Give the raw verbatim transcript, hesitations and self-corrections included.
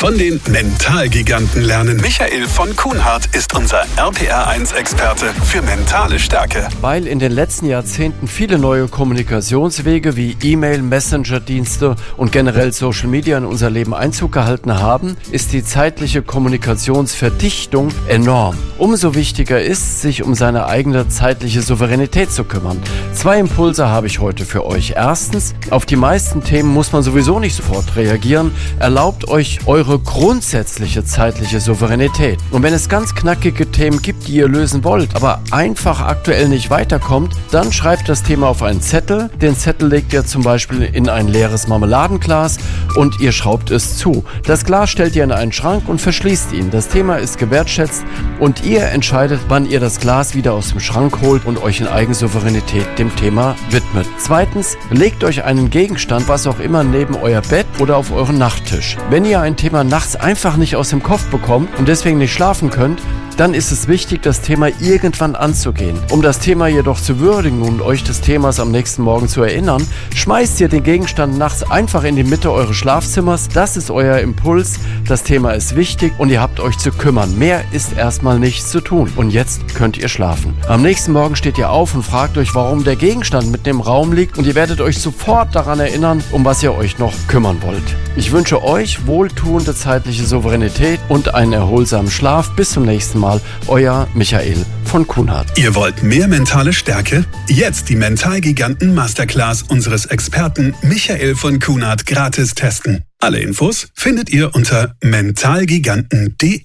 Von den Mentalgiganten lernen. Michael von Kuhnhardt ist unser R P R eins Experte für mentale Stärke. Weil in den letzten Jahrzehnten viele neue Kommunikationswege wie E-Mail, Messenger-Dienste und generell Social Media in unser Leben Einzug gehalten haben, ist die zeitliche Kommunikationsverdichtung enorm. Umso wichtiger ist, sich um seine eigene zeitliche Souveränität zu kümmern. Zwei Impulse habe ich heute für euch. Erstens, auf die meisten Themen muss man sowieso nicht sofort reagieren. Erlaubt euch eure grundsätzliche zeitliche Souveränität. Und wenn es ganz knackige Themen gibt, die ihr lösen wollt, aber einfach aktuell nicht weiterkommt, dann schreibt das Thema auf einen Zettel. Den Zettel legt ihr zum Beispiel in ein leeres Marmeladenglas und ihr schraubt es zu. Das Glas stellt ihr in einen Schrank und verschließt ihn. Das Thema ist gewertschätzt und ihr entscheidet, wann ihr das Glas wieder aus dem Schrank holt und euch in Eigensouveränität dem Thema widmet. Zweitens, legt euch einen Gegenstand, was auch immer, neben euer Bett oder auf euren Nachttisch. Wenn ihr ein Thema nachts einfach nicht aus dem Kopf bekommt und deswegen nicht schlafen könnt, dann ist es wichtig, das Thema irgendwann anzugehen. Um das Thema jedoch zu würdigen und euch des Themas am nächsten Morgen zu erinnern, schmeißt ihr den Gegenstand nachts einfach in die Mitte eures Schlafzimmers. Das ist euer Impuls. Das Thema ist wichtig und ihr habt euch zu kümmern. Mehr ist erstmal nichts zu tun. Und jetzt könnt ihr schlafen. Am nächsten Morgen steht ihr auf und fragt euch, warum der Gegenstand mitten im Raum liegt und ihr werdet euch sofort daran erinnern, um was ihr euch noch kümmern wollt. Ich wünsche euch wohltuende zeitliche Souveränität und einen erholsamen Schlaf. Bis zum nächsten Mal. Euer Michael von Kuhnhardt. Ihr wollt mehr mentale Stärke? Jetzt die Mentalgiganten Masterclass unseres Experten Michael von Kuhnhardt gratis testen. Alle Infos findet ihr unter mentalgiganten punkt de.